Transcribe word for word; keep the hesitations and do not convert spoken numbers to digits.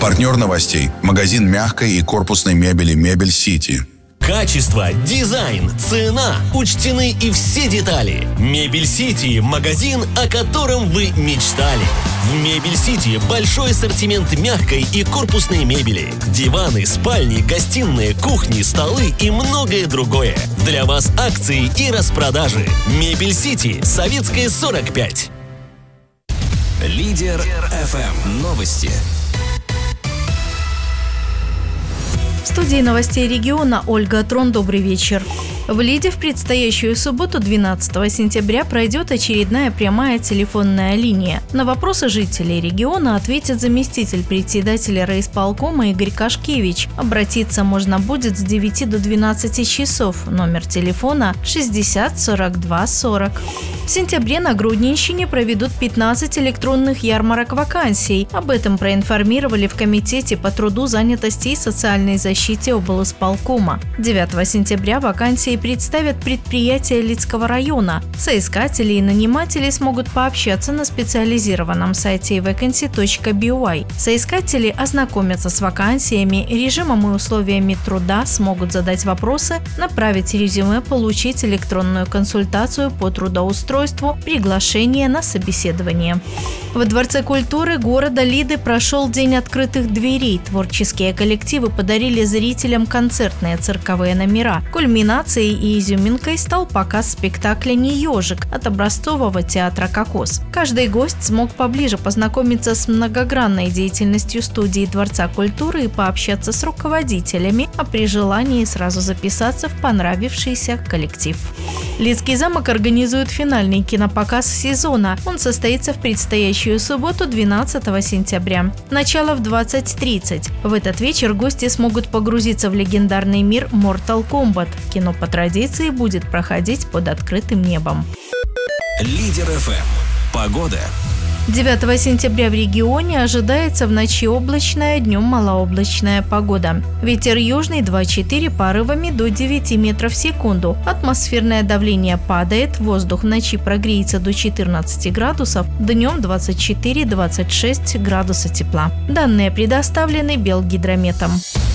Партнер новостей – магазин мягкой и корпусной мебели «Мебель Сити». Качество, дизайн, цена – учтены и все детали. «Мебель Сити» – магазин, о котором вы мечтали. В «Мебель Сити» большой ассортимент мягкой и корпусной мебели. Диваны, спальни, гостиные, кухни, столы и многое другое. Для вас акции и распродажи. «Мебель Сити», Советская, сорок пять. Лидер эф эм. Новости. В студии новостей региона Ольга Трон. Добрый вечер. В Лиде в предстоящую субботу, двенадцатого сентября, пройдет очередная прямая телефонная линия. На вопросы жителей региона ответит заместитель председателя райисполкома Игорь Кашкевич. Обратиться можно будет с девяти до двенадцати часов. Номер телефона шестьдесят сорок два сорок. В сентябре на Гродненщине проведут пятнадцать электронных ярмарок вакансий. Об этом проинформировали в Комитете по труду, занятости и социальной защите облисполкома. девятого сентября вакансии представят предприятия Лидского района. Соискатели и наниматели смогут пообщаться на специализированном сайте vacancy точка би уай. Соискатели ознакомятся с вакансиями, режимом и условиями труда, смогут задать вопросы, направить резюме, получить электронную консультацию по трудоустройству, приглашение на собеседование. Во Дворце культуры города Лиды прошел День открытых дверей. Творческие коллективы подарили зрителям концертные цирковые номера. Кульминацией и изюминкой стал показ спектакля «Не ежик» от образцового театра «Кокос». Каждый гость смог поближе познакомиться с многогранной деятельностью студии Дворца культуры и пообщаться с руководителями, а при желании сразу записаться в понравившийся коллектив. Лидский замок организует финальный кинопоказ сезона. Он состоится в предстоящую субботу, двенадцатого сентября. Начало в двадцать тридцать. В этот вечер гости смогут погрузиться в легендарный мир Mortal Kombat. Кино по традиции будет проходить под открытым небом. Лидер эф эм. Погода. девятого сентября в регионе ожидается в ночи облачная, днем малооблачная погода. Ветер южный два-четыре, порывами до девяти метров в секунду. Атмосферное давление падает, воздух в ночи прогреется до четырнадцати градусов, днем двадцать четыре - двадцать шесть градусов тепла. Данные предоставлены Белгидрометом.